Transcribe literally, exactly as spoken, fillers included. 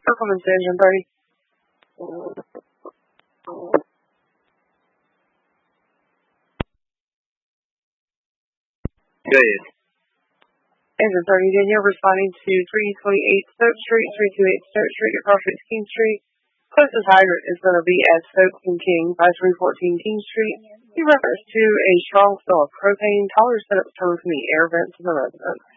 Welcome to Engine thirty. Good. Engine thirty, Danielle responding to three twenty-eight Stoke Street, three twenty-eight Stoke Street, across sixteen Street. Closest hydrant is going to be at Stoke and King by three fourteen King Street. In reference to a strong smell of propane, tolerance setup coming from the air vents of the residence.